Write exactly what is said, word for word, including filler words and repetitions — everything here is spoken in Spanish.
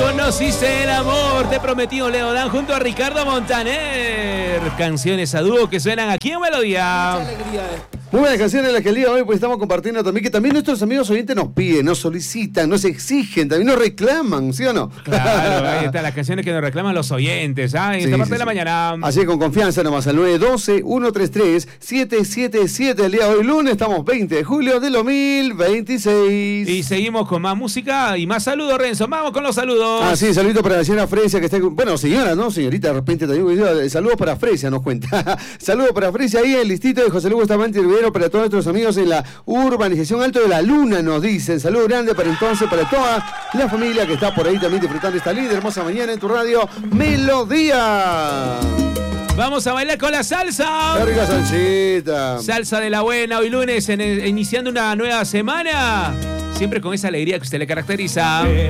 Conociste el amor, te prometió Leo Dan junto a Ricardo Montaner. Canciones a dúo que suenan aquí en Melodía. Mucha alegría, eh. Muy buenas canciones las que el día de hoy pues estamos compartiendo también, que también nuestros amigos oyentes nos piden, nos solicitan, nos exigen, también nos reclaman, ¿sí o no? Claro, ahí están las canciones que nos reclaman los oyentes, ¿ah? En Sí, esta parte sí, de la sí. mañana. Así con confianza nomás al nueve uno dos, uno tres tres, siete siete siete el día de hoy lunes, estamos veinte de julio del dos mil veintiséis. Y seguimos con más música y más saludos, Renzo. Vamos con los saludos. Ah, sí, saludito para la señora Fresia que está, bueno, señora, ¿no? Señorita, de repente también, saludos para Fresia, nos cuenta. Saludos para Fresia ahí en el listito de José Luis Bustamante Rivero, para todos nuestros amigos en la urbanización Alto de la Luna, nos dicen. Saludo grande para entonces, para toda la familia que está por ahí también disfrutando esta linda, hermosa mañana en tu radio Melodía. Vamos a bailar con la salsa. ¡Qué rica salsita! Salsa de la buena, hoy lunes, en el- iniciando una nueva semana. Siempre con esa alegría que usted le caracteriza.